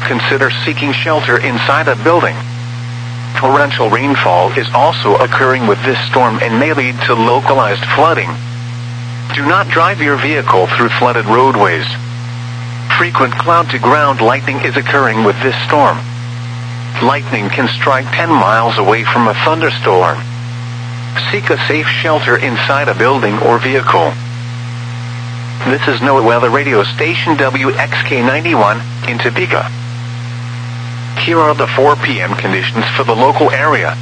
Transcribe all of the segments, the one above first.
consider seeking shelter inside a building. Torrential rainfall is also occurring with this storm and may lead to localized flooding. Do not drive your vehicle through flooded roadways. Frequent cloud-to-ground lightning is occurring with this storm. Lightning can strike 10 miles away from a thunderstorm. Seek a safe shelter inside a building or vehicle. This is NOAA Weather Radio Station WXK91 in Topeka. Here are the 4 p.m. conditions for the local area.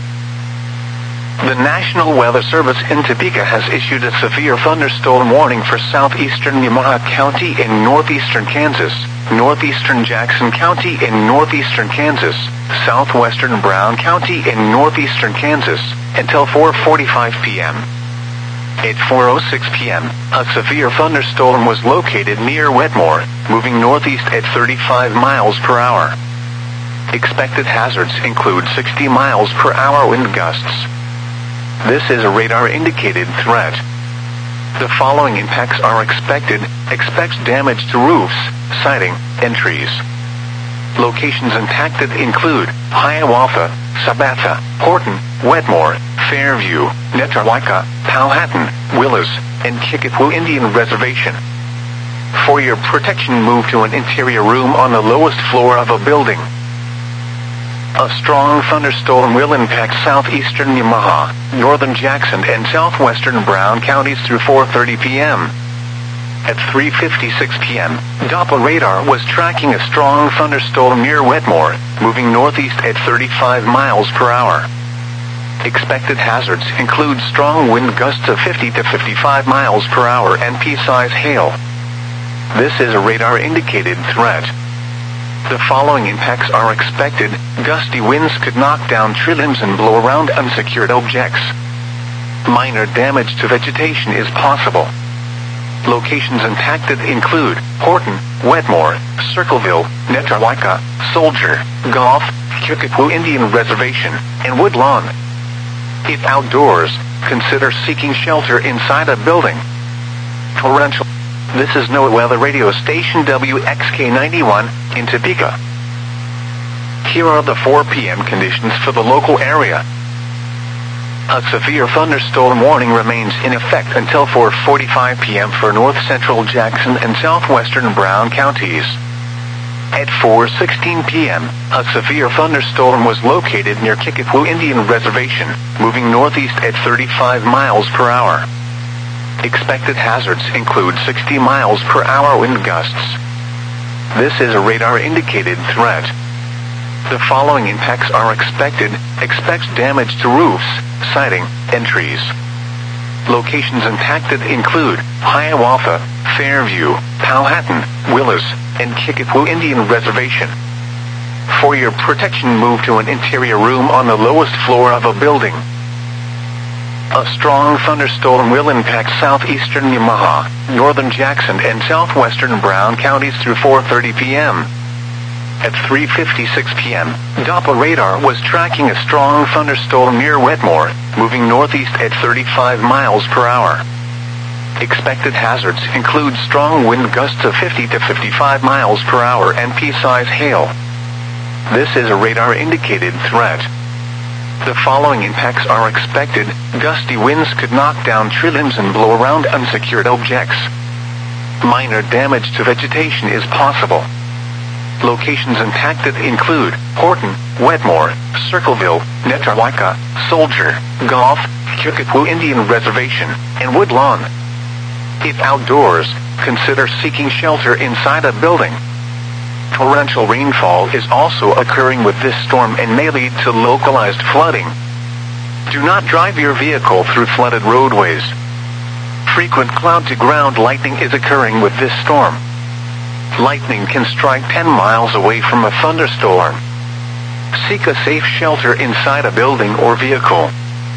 The National Weather Service in Topeka has issued a severe thunderstorm warning for southeastern Yamaha County in northeastern Kansas, northeastern Jackson County in northeastern Kansas, southwestern Brown County in northeastern Kansas, until 4:45 p.m. At 4:06 p.m., a severe thunderstorm was located near Wetmore, moving northeast at 35 miles per hour. Expected hazards include 60 miles per hour wind gusts. This is a radar-indicated threat. The following impacts are expected. Expect damage to roofs, siding, and trees. Locations impacted include Hiawatha, Sabatha, Horton, Wetmore, Fairview, Netawaka, Powhatan, Willis, and Kickapoo Indian Reservation. For your protection, move to an interior room on the lowest floor of a building. A strong thunderstorm will impact southeastern Yamaha, northern Jackson, and southwestern Brown counties through 4:30 p.m. At 3:56 p.m., Doppler radar was tracking a strong thunderstorm near Wetmore, moving northeast at 35 miles per hour. Expected hazards include strong wind gusts of 50 to 55 miles per hour and pea-size hail. This is a radar-indicated threat. The following impacts are expected. Gusty winds could knock down tree limbs and blow around unsecured objects. Minor damage to vegetation is possible. Locations impacted include Horton, Wetmore, Circleville, Netawaka, Soldier, Gulf, Kickapoo Indian Reservation, and Woodlawn. If outdoors, consider seeking shelter inside a building. Torrential. This is NOAA Weather Radio Station WXK91 in Topeka. Here are the 4 p.m. conditions for the local area. A severe thunderstorm warning remains in effect until 4:45 p.m. for north-central Jackson and southwestern Brown counties. At 4:16 p.m., a severe thunderstorm was located near Kickapoo Indian Reservation, moving northeast at 35 miles per hour. Expected hazards include 60 miles per hour wind gusts. This is a radar-indicated threat. The following impacts are expected. Expect damage to roofs, siding, and trees. Locations impacted include Hiawatha, Fairview, Powhatan, Willis, and Kickapoo Indian Reservation. For your protection, move to an interior room on the lowest floor of a building. A strong thunderstorm will impact southeastern Yamaha, northern Jackson, and southwestern Brown counties through 4:30 p.m. At 3:56 p.m., Doppler radar was tracking a strong thunderstorm near Wetmore, moving northeast at 35 miles per hour. Expected hazards include strong wind gusts of 50 to 55 miles per hour and pea-size hail. This is a radar-indicated threat. The following impacts are expected. Gusty winds could knock down tree limbs and blow around unsecured objects. Minor damage to vegetation is possible. Locations impacted include Horton, Wetmore, Circleville, Netawaka, Soldier, Gulf, Kickapoo Indian Reservation, and Woodlawn. If outdoors, consider seeking shelter inside a building. Torrential rainfall is also occurring with this storm and may lead to localized flooding. Do not drive your vehicle through flooded roadways. Frequent cloud-to-ground lightning is occurring with this storm. Lightning can strike 10 miles away from a thunderstorm. Seek a safe shelter inside a building or vehicle.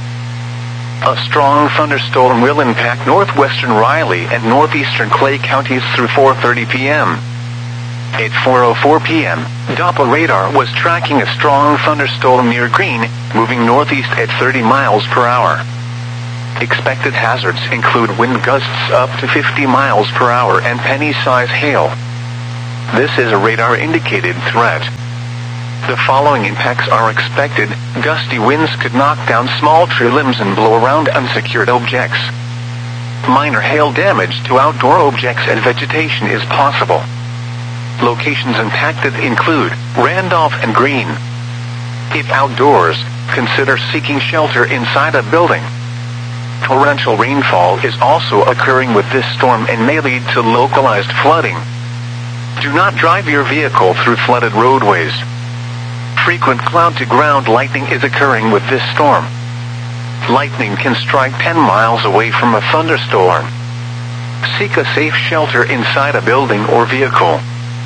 A strong thunderstorm will impact northwestern Riley and northeastern Clay counties through 4:30 p.m. At 4:04 p.m., Doppler radar was tracking a strong thunderstorm near Greene, moving northeast at 30 miles per hour. Expected hazards include wind gusts up to 50 miles per hour and penny-size hail. This is a radar-indicated threat. The following impacts are expected. Gusty winds could knock down small tree limbs and blow around unsecured objects. Minor hail damage to outdoor objects and vegetation is possible. Locations impacted include Randolph and Green. If outdoors, consider seeking shelter inside a building. Torrential rainfall is also occurring with this storm and may lead to localized flooding. Do not drive your vehicle through flooded roadways. Frequent cloud-to-ground lightning is occurring with this storm. Lightning can strike 10 miles away from a thunderstorm. Seek a safe shelter inside a building or vehicle.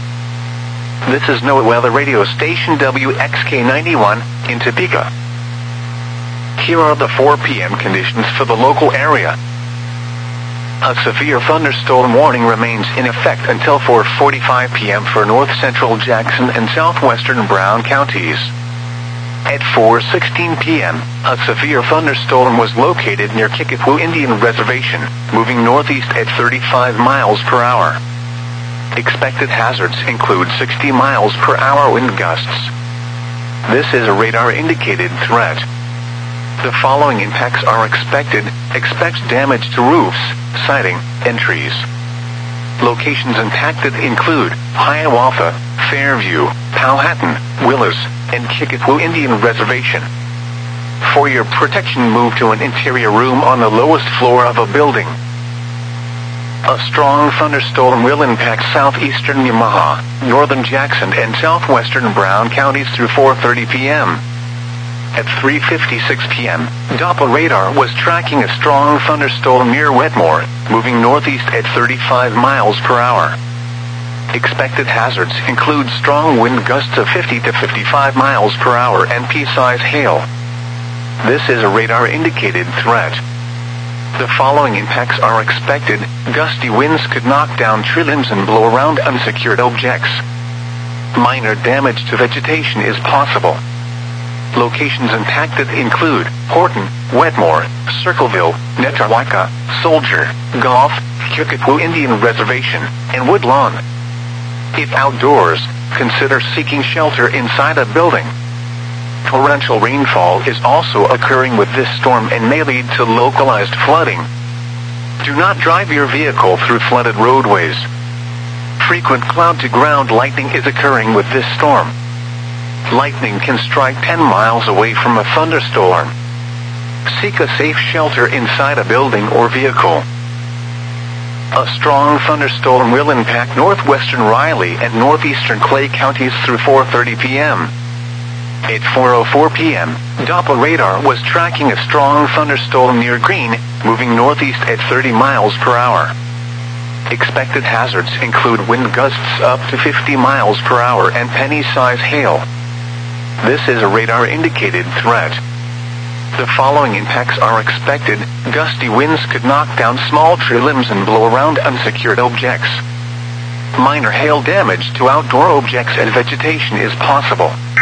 This is NOAA Weather Radio Station WXK91 in Topeka. Here are the 4 p.m. conditions for the local area. A severe thunderstorm warning remains in effect until 4:45 p.m. for north-central Jackson and southwestern Brown counties. At 4:16 p.m., a severe thunderstorm was located near Kickapoo Indian Reservation, moving northeast at 35 miles per hour. Expected hazards include 60 miles per hour wind gusts. This is a radar-indicated threat. The following impacts are expected. Expect damage to roofs, siding, and trees. Locations impacted include Hiawatha, Fairview, Powhatan, Willis, and Kickapoo Indian Reservation. For your protection, move to an interior room on the lowest floor of a building. A strong thunderstorm will impact southeastern Yamaha, northern Jackson, and southwestern Brown counties through 4:30 p.m. At 3:56 p.m., Doppler radar was tracking a strong thunderstorm near Wetmore, moving northeast at 35 miles per hour. Expected hazards include strong wind gusts of 50 to 55 miles per hour and pea-sized hail. This is a radar-indicated threat. The following impacts are expected. Gusty winds could knock down tree limbs and blow around unsecured objects. Minor damage to vegetation is possible. Locations impacted include Horton, Wetmore, Circleville, Netawaka, Soldier, Gulf, Kickapoo Indian Reservation, and Woodlawn. If outdoors, consider seeking shelter inside a building. Torrential rainfall is also occurring with this storm and may lead to localized flooding. Do not drive your vehicle through flooded roadways. Frequent cloud-to-ground lightning is occurring with this storm. Lightning can strike 10 miles away from a thunderstorm. Seek a safe shelter inside a building or vehicle. A strong thunderstorm will impact northwestern Riley and northeastern Clay counties through 4:30 p.m. At 4:04 p.m., Doppler radar was tracking a strong thunderstorm near Green, moving northeast at 30 miles per hour. Expected hazards include wind gusts up to 50 miles per hour and penny-sized hail. This is a radar-indicated threat. The following impacts are expected. Gusty winds could knock down small tree limbs and blow around unsecured objects. Minor hail damage to outdoor objects and vegetation is possible.